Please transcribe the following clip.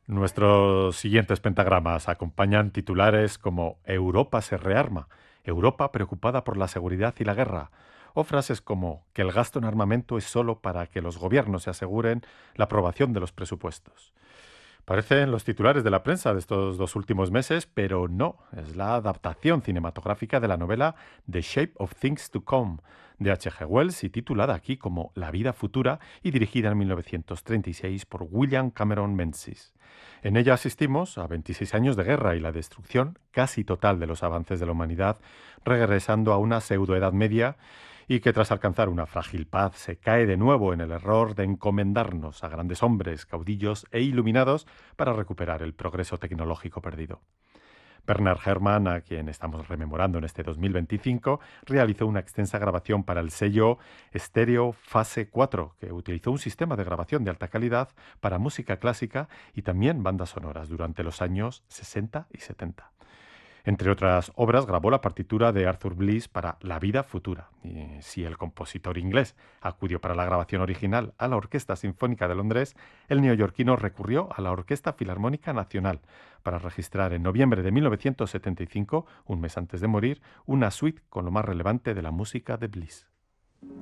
Nuestros siguientes pentagramas acompañan titulares como Europa se rearma, Europa preocupada por la seguridad y la guerra, o frases como que el gasto en armamento es solo para que los gobiernos se aseguren la aprobación de los presupuestos. Parecen los titulares de la prensa de estos 2 últimos meses, pero no, es la adaptación cinematográfica de la novela The Shape of Things to Come de H. G. Wells y titulada aquí como La vida futura y dirigida en 1936 por William Cameron Menzies. En ella asistimos a 26 años de guerra y la destrucción casi total de los avances de la humanidad, regresando a una pseudoedad media y que tras alcanzar una frágil paz se cae de nuevo en el error de encomendarnos a grandes hombres, caudillos e iluminados para recuperar el progreso tecnológico perdido. Bernard Herrmann, a quien estamos rememorando en este 2025, realizó una extensa grabación para el sello Stereo Phase 4, que utilizó un sistema de grabación de alta calidad para música clásica y también bandas sonoras durante los años 60 y 70. Entre otras obras, grabó la partitura de Arthur Bliss para La vida futura. Y si el compositor inglés acudió para la grabación original a la Orquesta Sinfónica de Londres, el neoyorquino recurrió a la Orquesta Filarmónica Nacional para registrar en noviembre de 1975, un mes antes de morir, una suite con lo más relevante de la música de Bliss.